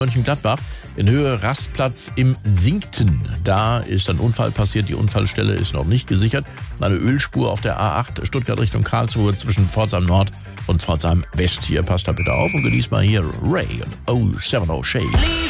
Mönchengladbach in Höhe Rastplatz im Sinkten. Da ist ein Unfall passiert. Die Unfallstelle ist noch nicht gesichert. Eine Ölspur auf der A8 Stuttgart Richtung Karlsruhe zwischen Pforzheim Nord und Pforzheim West. Hier passt da bitte auf und genießt mal hier Ray und 070 Shades.